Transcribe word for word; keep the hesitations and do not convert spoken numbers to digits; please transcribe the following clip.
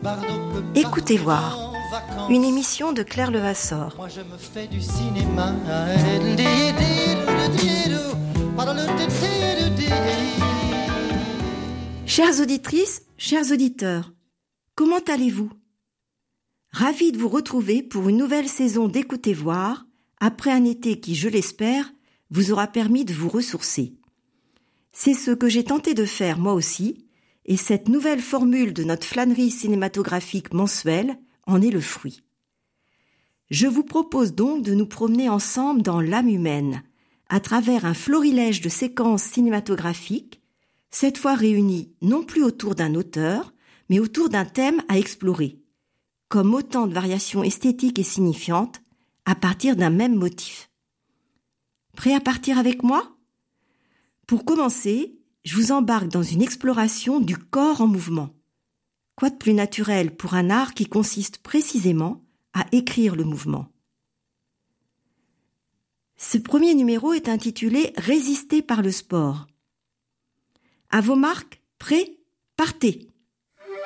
Écoutez voir, une émission de Claire Levasseur. Moi je me fais du cinéma. Chères auditrices, chers auditeurs, comment allez-vous ? Ravi de vous retrouver pour une nouvelle saison d'Écoutez voir, après un été qui, je l'espère, vous aura permis de vous ressourcer. C'est ce que j'ai tenté de faire moi aussi, et cette nouvelle formule de notre flânerie cinématographique mensuelle en est le fruit. Je vous propose donc de nous promener ensemble dans l'âme humaine, à travers un florilège de séquences cinématographiques, cette fois réunies non plus autour d'un auteur, mais autour d'un thème à explorer, comme autant de variations esthétiques et signifiantes à partir d'un même motif. Prêt à partir avec moi ? Pour commencer, je vous embarque dans une exploration du corps en mouvement. Quoi de plus naturel pour un art qui consiste précisément à écrire le mouvement ? Ce premier numéro est intitulé « Résister par le sport ». À vos marques, prêts, partez !